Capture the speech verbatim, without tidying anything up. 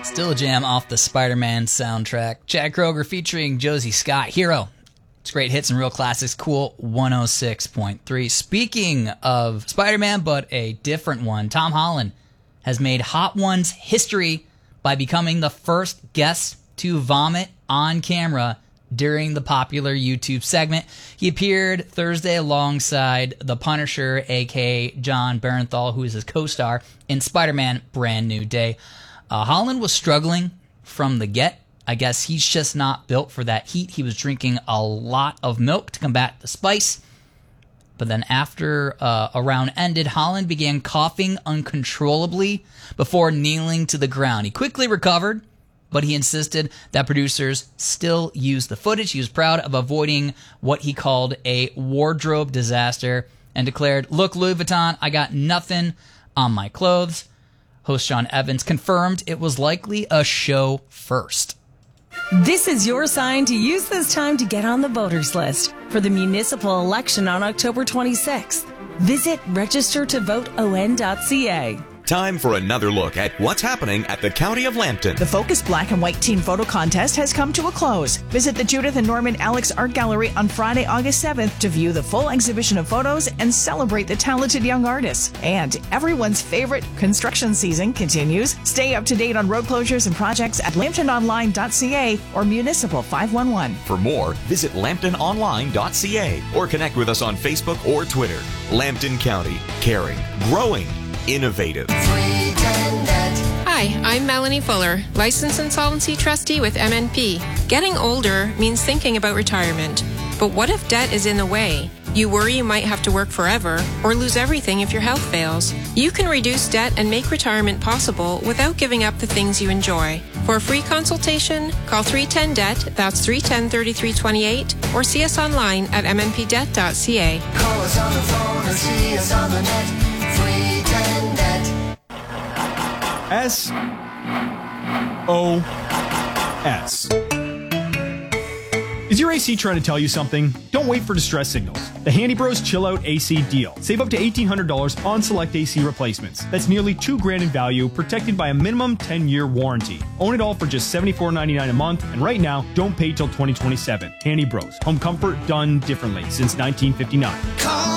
Still a jam off the Spider-Man soundtrack. Chad Kroeger featuring Josie Scott. Hero. It's great hits and real classics. Cool one oh six point three. Speaking of Spider-Man, but a different one, Tom Holland has made Hot Ones history by becoming the first guest to vomit on camera during the popular YouTube segment. He appeared Thursday alongside The Punisher, aka John Barenthal, who is his co-star in Spider-Man Brand New Day. Uh, Holland was struggling from the get. I guess he's just not built for that heat. He was drinking a lot of milk to combat the spice. But then after uh, a round ended, Holland began coughing uncontrollably before kneeling to the ground. He quickly recovered, but he insisted that producers still use the footage. He was proud of avoiding what he called a wardrobe disaster and declared, "Look, Louis Vuitton, I got nothing on my clothes." Host Sean Evans confirmed it was likely a show first. This is your sign to use this time to get on the voters list for the municipal election on October twenty-sixth. Visit register to vote O N dot C A. Time for another look at what's happening at the County of Lambton. The Focus Black and White Teen Photo Contest has come to a close. Visit the Judith and Norman Alex Art Gallery on Friday, August seventh to view the full exhibition of photos and celebrate the talented young artists. And everyone's favorite construction season continues. Stay up to date on road closures and projects at lambton online dot C A or Municipal five one one. For more, visit lambton online dot C A or connect with us on Facebook or Twitter. Lambton County, caring, growing, innovative. Hi, I'm Melanie Fuller, Licensed Insolvency Trustee with M N P. Getting older means thinking about retirement. But what if debt is in the way? You worry you might have to work forever or lose everything if your health fails. You can reduce debt and make retirement possible without giving up the things you enjoy. For a free consultation, call three one zero D E B T, that's three one zero, three three two eight, or see us online at m n p debt dot c a. Call us on the phone or see us on the net. three one zero D E B T. S O S. Is your A C trying to tell you something? Don't wait for distress signals. The Handy Bros Chill Out A C deal. Save up to eighteen hundred dollars on select A C replacements. That's nearly two grand in value, protected by a minimum ten-year warranty. Own it all for just seventy-four ninety-nine a month, and right now, don't pay till twenty twenty-seven. Handy Bros. Home comfort done differently since nineteen fifty-nine. Call